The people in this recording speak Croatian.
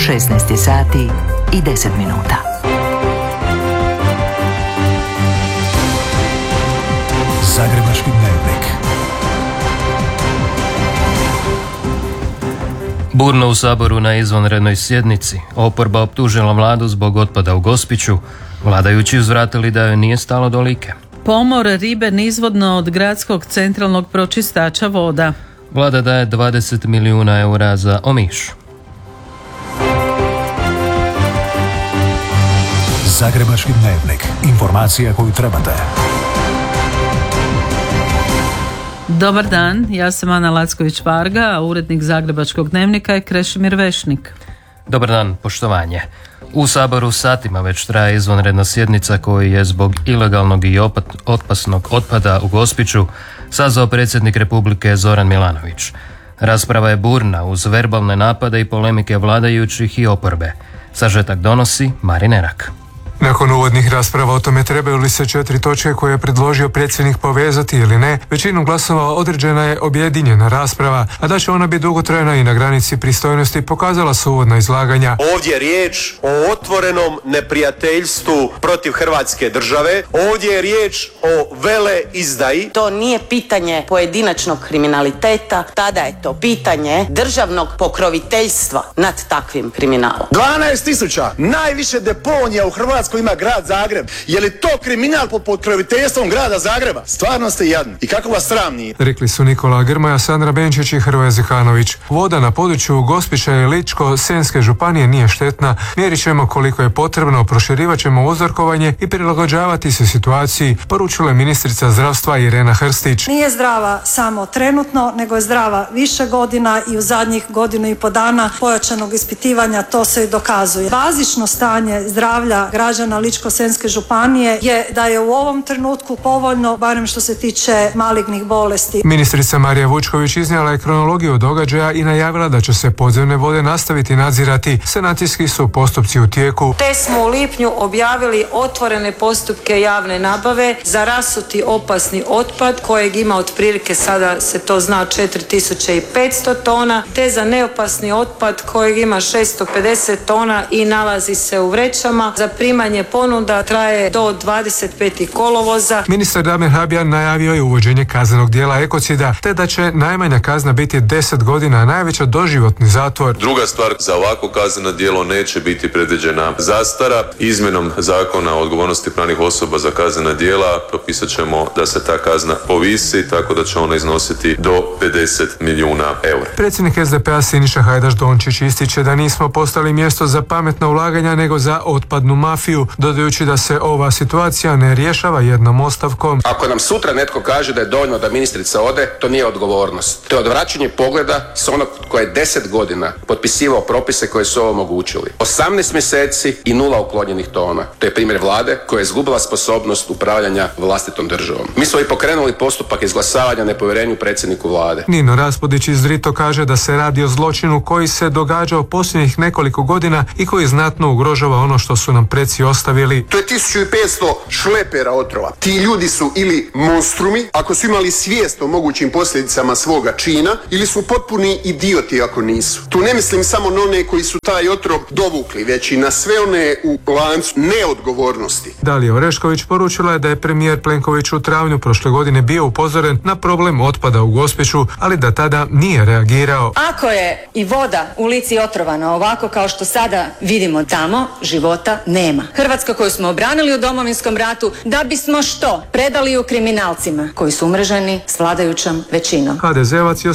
16 sati i 10 minuta. Zagrebački dnevnik. Burno u Saboru na izvanrednoj sjednici. Oporba optužila vladu zbog otpada u Gospiću. Vladajući uzvratili da joj nije stalo do Like. Pomor ribe nizvodno od gradskog centralnog pročistača voda. Vlada daje 20 milijuna eura za Omiš. Zagrebački dnevnik. Informacija koju trebate. Dobar dan, ja sam Ana Lacković-Varga, a urednik Zagrebačkog dnevnika je Krešimir Vešnik. Dobar dan, poštovanje. U Saboru satima već traje izvanredna sjednica koju je zbog ilegalnog i opasnog otpada u Gospiću sazvao predsjednik Republike Zoran Milanović. Rasprava je burna uz verbalne napade i polemike vladajućih i oporbe. Sažetak donosi Marin Erak. Nakon uvodnih rasprava o tome trebaju li se 4 točke koje je predložio predsjednik povezati ili ne, većinom glasova određena je objedinjena rasprava, a da će ona biti dugotrajna i na granici pristojnosti pokazala su uvodna izlaganja. Ovdje je riječ o otvorenom neprijateljstvu protiv Hrvatske države, ovdje je riječ o veleizdaji. To nije pitanje pojedinačnog kriminaliteta, tada je to pitanje državnog pokroviteljstva nad takvim kriminalom. 12.000 najviše deponija u Hrvatskoj ima grad Zagreb. Je li to kriminal pod pokroviteljstvom grada Zagreba? Stvarno ste jadni. I kako vas sram nije? Rekli su Nikola Grmoja, Sandra Benčić i Hrvoje Zihanović. Voda na području Gospića i Ličko-senjske županije nije štetna. Mjerit ćemo koliko je potrebno, proširivat ćemo uzorkovanje i prilagođavati se situaciji, poručila je ministrica zdravstva Irena Hrstić. Nije zdrava samo trenutno, nego je zdrava više godina i u zadnjih 1.5 dana pojačanog ispitivanja to se i dokazuje. Bazično stanje zdravlja građana Ličko-senjske županije je da je u ovom trenutku povoljno, barem što se tiče malignih bolesti. Ministrica Marija Vučković iznijela je kronologiju događaja i najavila da će se podzemne vode nastaviti nadzirati. Sanacijski su postupci u tijeku. Te smo u lipnju objavili otvorene postupke javne nabave za rasuti opasni otpad kojeg ima otprilike, sada se to zna, 4500 tona, te za neopasni otpad kojeg ima 650 tona i nalazi se u vrećama. Za primanje ponuda traje do 25. kolovoza. Ministar Damir Habijan najavio je uvođenje kaznenog djela ekocida, te da će najmanja kazna biti 10 godina, a najveća doživotni zatvor. Druga stvar, za ovako kazneno djelo neće biti predviđena zastara. Izmjenom zakona o odgovornosti pravnih osoba za kaznena djela propisat ćemo da se ta kazna povisi, tako da će ona iznositi do 50 milijuna eura. Predsjednik SDP-a Siniša Hajdaš Dončić ističe da nismo postali mjesto za pametna ulaganja, nego za otpadnu mafiju, dodajući da se ova situacija ne rješava jednom ostavkom. Ako nam sutra netko kaže da je dovoljno da ministrica ode, to nije odgovornost. To je odvraćanje pogleda s onog koji je 10 godina potpisivao propise koje su ovo omogućili. 18 mjeseci i 0 uklonjenih tona. To je primjer vlade koja je izgubila sposobnost upravljanja vlastitom državom. Mi smo i pokrenuli postupak izglasavanja nepovjerenju predsjedniku vlade. Nino Raspudić iz Drito kaže da se radi o zločinu koji se događao posljednjih nekoliko godina i koji znatno ugrožava ono što su nam preci ostavili. To je 1500 šlepera otrova. Ti ljudi su ili monstrumi, ako su imali svijest o mogućim posljedicama svoga čina, ili su potpuni idioti ako nisu. Tu ne mislim samo na one koji su taj otrov dovukli, već i na sve one u lancu neodgovornosti. Dalija Orešković poručila je da je premijer Plenković u travnju prošle godine bio upozoren na problem otpada u Gospiću, ali da tada nije reagirao. Ako je i voda u Lici otrovana ovako kao što sada vidimo tamo, života nema. Hrvatska koju smo obranili u Domovinskom ratu, da bismo što? Predali ju kriminalcima koji su umreženi s vladajućom većinom. HDZ-ovac